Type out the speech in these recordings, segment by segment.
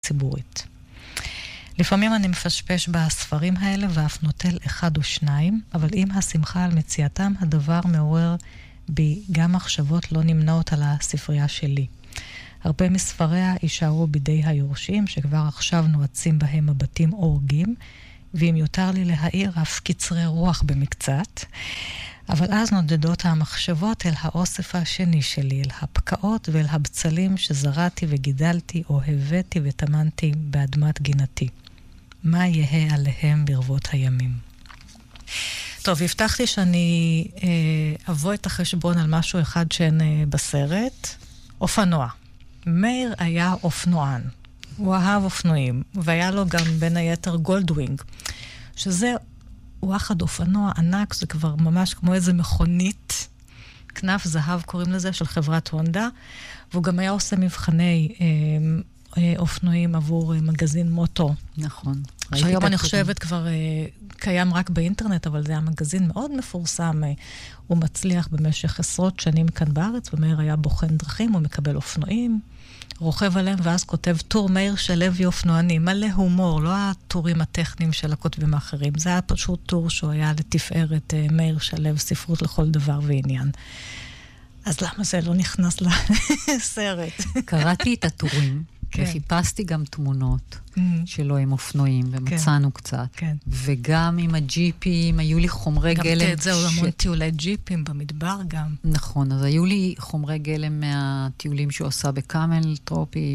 ציבורית. לפעמים אני מפשפש בספרים האלה ואף נוטל אחד או שניים, אבל עם השמחה על מציאתם, הדבר מעורר בי גם מחשבות לא נמנעות על הספרייה שלי. הרבה מספריה יישארו בידי היורשים, שכבר עכשיו נועצים בהם מבטים אורגים, ואם יותר לי להעיר, אף קצרי רוח במקצת. אבל אז נודדות המחשבות אל האוסף השני שלי, אל הפקעות ואל הבצלים שזרעתי וגידלתי או הבאתי ותמנתי באדמת גינתי. מה יהיה עליהם ברבות הימים? טוב, הבטחתי שאני אבוא את החשבון על משהו אחד שאין בסרט. אופנוע. מאיר היה אופנוען. הוא אהב אופנועים, והיה לו גם בין היתר גולדווינג, שזה וואחד אופנוע ענק, זה כבר ממש כמו איזה מכונית, כנף זהב קוראים לזה, של חברת הונדה, והוא גם היה עושה מבחני אופנועים עבור מגזין מוטו. נכון. שהיום אני חושבת כבר קיים רק באינטרנט, אבל זה היה מגזין מאוד מפורסם, הוא מצליח במשך עשרות שנים כאן בארץ, ומאיר היה בוחן דרכים, הוא מקבל אופנועים, רוכב עליהם, ואז כותב טור מאיר שלוי אופנועני, מלא הומור, לא הטורים הטכניים של הכותבים האחרים, זה היה פשוט טור שהוא היה לתפארת מאיר שלו, ספרות לכל דבר ועניין. אז למה זה לא נכנס לסרט? קראתי את הטורים, וחיפשתי גם תמונות שלו עם אופנועים, ומצאנו קצת. וגם עם הג'יפים, היו לי חומרי גלם. גם זהו, המון טיולי ג'יפים במדבר גם. נכון, אז היו לי חומרי גלם מהטיולים שהוא עושה בקאמל טרופי,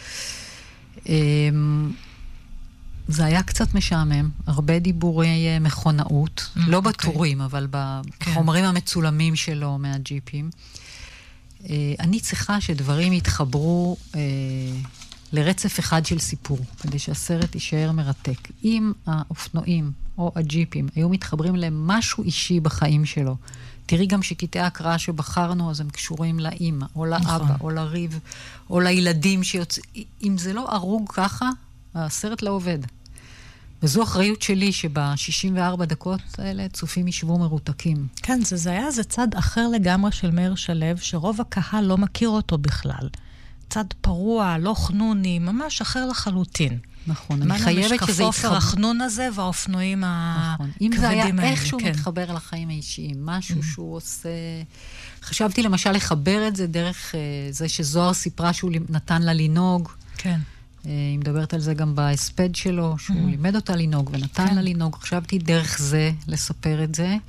זה היה קצת משעמם, הרבה דיבורי מכונאות, לא בטורים, אבל בחומרים המצולמים שלו מהג'יפים. אני צריכה שדברים יתחברו לרצף אחד של סיפור, כדי שהסרט יישאר מרתק. אם האופנועים או הג'יפים היו מתחברים למשהו אישי בחיים שלו, תראי גם שקטעי ההקראה שבחרנו, אז הם קשורים לאמא, או לאבא, או לריב, או לילדים שיוצאים. אם זה לא ארוג ככה, הסרט לא עובד. וזו אחריות שלי שב-64 דקות האלה צופים ישבו מרותקים. כן, זה היה זה צד אחר לגמרי של מאיר שלו, שרוב הקהל לא מכיר אותו בכלל. צד פרוע, לא חנוני, ממש אחר לחלוטין. נכון, אני חייבת שזה יתחבר. החנון הזה והאופנועים הכבדים האלה. אם זה היה איכשהו מתחבר לחיים האישיים, משהו שהוא עושה... חשבתי למשל לחבר את זה דרך זה שזוהר סיפרה שהוא נתן לה לנהוג. כן. היא מדברת על זה גם בהספד שלו, שהוא לימד אותה לנהוג ונתן לה לנהוג. חשבתי דרך זה לספר את זה.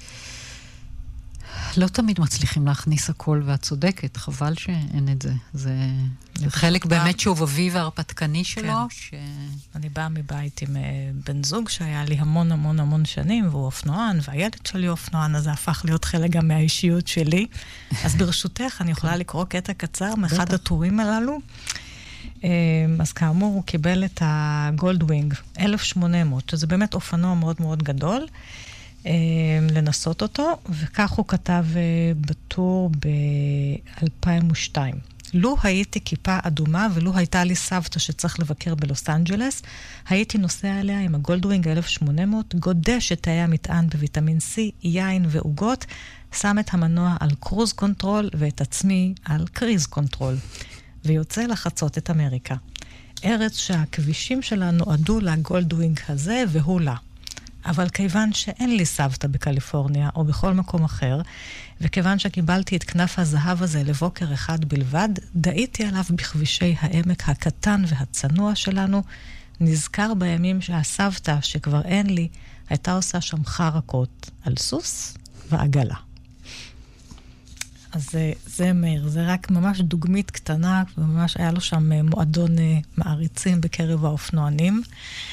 לא תמיד מצליחים להכניס הכל, ואת צודקת, חבל שאין את זה. זה חלק באמת שובבי והרפתקני שלו. אני באה מבית עם בן זוג שהיה לי המון המון המון שנים, והוא אופנוען, והילד שלי אופנוען, אז זה הפך להיות חלק גם מהאישיות שלי. אז ברשותך, אני יכולה לקרוא קטע קצר מאחד הטורים הללו. אז כאמור, הוא קיבל את הגולדווינג 1800, שזה באמת אופנוע מאוד מאוד גדול, לנסות אותו, וכך הוא כתב בטור ב-2002. לו הייתי כיפה אדומה, ולו הייתה לי סבתא שצריך לבקר בלוס אנג'לס, הייתי נוסע אליה עם הגולדווינג 1800, גודש את תאי המטען בוויטמין C, יין ועוגות, שם את המנוע על קרוז קונטרול, ואת עצמי על קריז קונטרול. ויוצא לחצות את אמריקה. ארץ שהכבישים שלה נועדו לגולדווינג הזה והוא לה. אבל כיוון שאין לי סבתא בקליפורניה או בכל מקום אחר, וכיוון שקיבלתי את כנף הזהב הזה לבוקר אחד בלבד, דאיתי עליו בכבישי העמק הקטן והצנוע שלנו, נזכר בימים שהסבתא שכבר אין לי, הייתה עושה שם חרקות על סוס ועגלה. אז זה מאיר, זה רק ממש דוגמית קטנה, וממש היה לו שם מועדון מעריצים בקרב האופנוענים.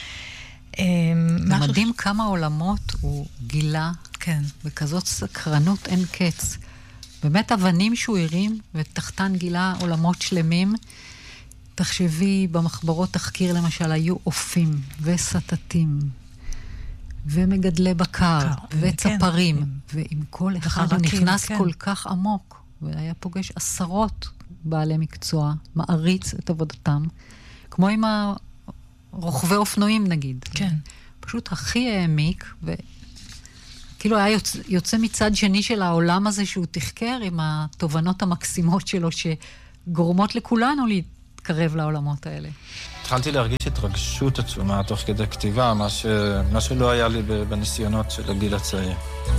זה מדהים כמה עולמות הוא גילה, כן, וכזאת סקרנות אין קץ. באמת אבנים שהוא הרים, ותחתן גילה עולמות שלמים. תחשבי, במחברות תחקיר למשל, היו אופים וסטטים, ומגדלי בקר, וצפרים, ועם כל אחד הוא נכנס כל כך עמוק, והיה פוגש עשרות בעלי מקצוע, מעריץ את עבודתם, כמו עם רוכבי אופנועים נגיד. כן. פשוט הכי העמיק, וכאילו היה יוצא מצד שני של העולם הזה שהוא תחקר, עם התובנות המקסימות שלו, שגורמות לכולנו להתקרב לעולמות האלה. התחלתי להרגיש התרגשות עצומה תוך כדי כתיבה, מה שלא היה לי בניסיונות של הגיל הצעיר.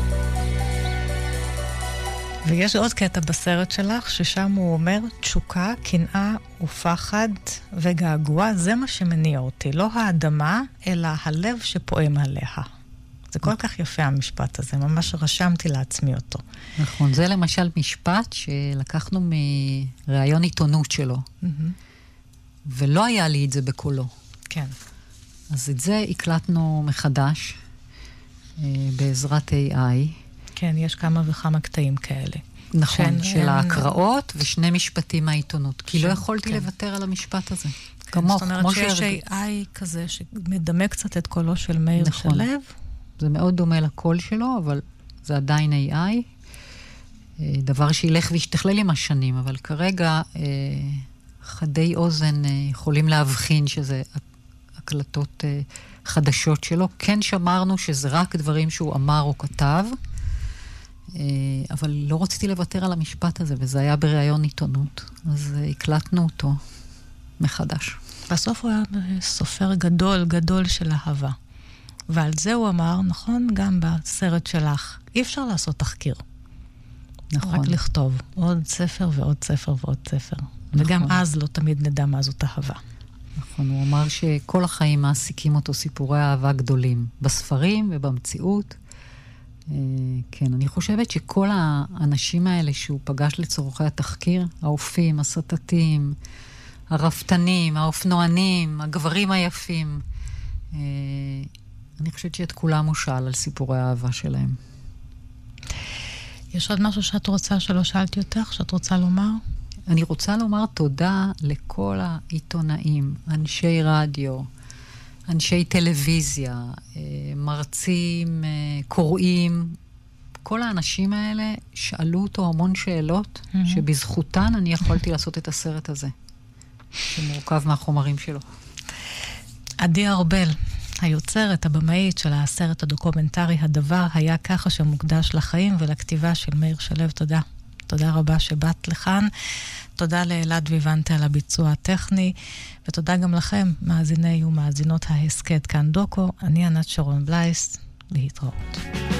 ויש עוד קטע בסרט שלך, ששם הוא אומר, תשוקה, קנאה ופחד וגעגוע, זה מה שמניע אותי. לא האדמה, אלא הלב שפועם עליה. זה כל כך יפה המשפט הזה, ממש רשמתי לעצמי אותו. נכון, זה למשל משפט שלקחנו מראיון עיתונות שלו. ולא היה לי את זה בקולו. כן. אז את זה הקלטנו מחדש, בעזרת AI. כן, יש כמה וכמה קטעים כאלה. נכון, של ההקראות ושני משפטים מהעיתונות. כי לא יכולתי לוותר על המשפט הזה. זאת אומרת שיש AI כזה שמדמה קצת את קולו של מאיר שלו. זה מאוד דומה לקול שלו, אבל זה עדיין AI. דבר שילך וישתכלל עם השנים, אבל כרגע חדי אוזן יכולים להבחין שזה הקלטות חדשות שלו. כן שמרנו שזה רק דברים שהוא אמר או כתב, אבל לא רציתי לוותר על המשפט הזה, וזה היה בראיון עיתונות. אז הקלטנו אותו מחדש. בסוף הוא היה סופר גדול, גדול של אהבה. ועל זה הוא אמר, נכון, גם בסרט שלך, אי אפשר לעשות תחקיר. נכון. רק לכתוב עוד ספר ועוד ספר ועוד ספר. נכון. וגם אז לא תמיד נדע מה זאת אהבה. נכון, הוא אמר שכל החיים מעסיקים אותו סיפורי אהבה גדולים, בספרים ובמציאות. כן, אני חושבת שכל האנשים האלה שהוא פגש לצורכי התחקיר, האופים, הסטטים, הרפתנים, האופנוענים, הגברים היפים, אני חושבת שאת כולם הוא שאל על סיפורי האהבה שלהם. יש עוד משהו שאת רוצה שלא שאלתי אותך, שאת רוצה לומר? אני רוצה לומר תודה לכל העיתונאים, אנשי רדיו, אנשי טלוויזיה, מרצים, קוראים. כל האנשים האלה שאלו אותו המון שאלות, שבזכותן אני יכולתי לעשות את הסרט הזה, שמורכב מהחומרים שלו. עדי ארבל, היוצרת, הבמאית של הסרט הדוקומנטרי הדבר, היה ככה שמוקדש לחיים ולכתיבה של מאיר שלו. תודה. תודה רבה שבאת לכאן. תודה לאלעד ויוונטה על הביצוע הטכני, ותודה גם לכם, מאזיני ומאזינות ההסקט כאן דוקו. אני ענת שרון בלייס, להתראות.